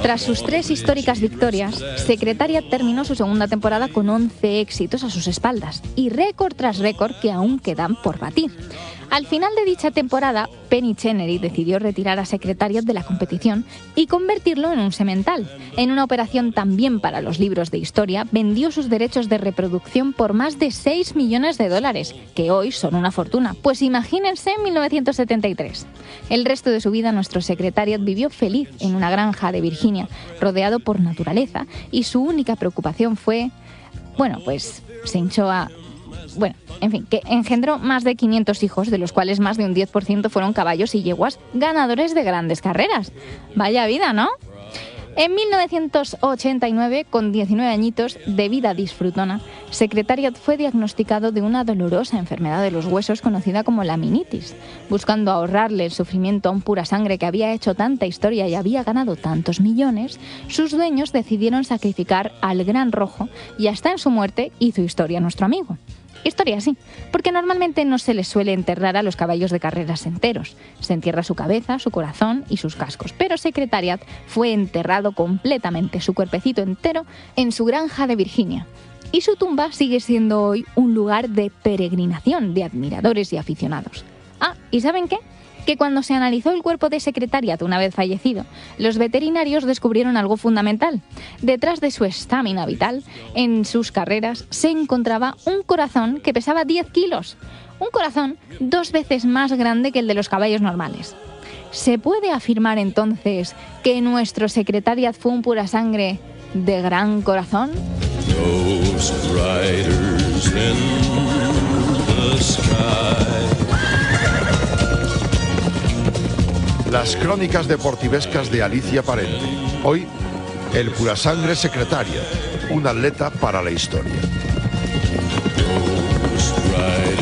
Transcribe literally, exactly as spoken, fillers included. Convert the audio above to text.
Tras sus tres históricas victorias, Secretariat terminó su segunda temporada con once éxitos a sus espaldas y récord tras récord que aún quedan por batir. Al final de dicha temporada, Penny Chenery decidió retirar a Secretariat de la competición y convertirlo en un semental. En una operación también para los libros de historia, vendió sus derechos de reproducción por más de seis millones de dólares, que hoy son una fortuna. Pues imagínense en mil novecientos setenta y tres. El resto de su vida nuestro Secretariat vivió feliz en una granja de Virginia, rodeado por naturaleza, y su única preocupación fue, bueno, pues se hinchó a... Bueno, en fin, que engendró más de quinientos hijos, de los cuales más de un diez por ciento fueron caballos y yeguas ganadores de grandes carreras. Vaya vida, ¿no? En mil novecientos ochenta y nueve, con diecinueve añitos de vida disfrutona, Secretariat fue diagnosticado de una dolorosa enfermedad de los huesos conocida como laminitis. Buscando ahorrarle el sufrimiento a un pura sangre que había hecho tanta historia y había ganado tantos millones, sus dueños decidieron sacrificar al Gran Rojo y hasta en su muerte hizo historia nuestro amigo. Historia sí, porque normalmente no se les suele enterrar a los caballos de carreras enteros. Se entierra su cabeza, su corazón y sus cascos. Pero Secretariat fue enterrado completamente, su cuerpecito entero, en su granja de Virginia. Y su tumba sigue siendo hoy un lugar de peregrinación de admiradores y aficionados. Ah, ¿y saben qué? Que cuando se analizó el cuerpo de Secretariat una vez fallecido, los veterinarios descubrieron algo fundamental. Detrás de su estamina vital, en sus carreras, se encontraba un corazón que pesaba diez kilos. Un corazón dos veces más grande que el de los caballos normales. ¿Se puede afirmar entonces que nuestro Secretariat fue un pura sangre de gran corazón? Ghost riders in the sky. Las crónicas deportivescas de Alicia Parente. Hoy, el purasangre Secretariat, un atleta para la historia.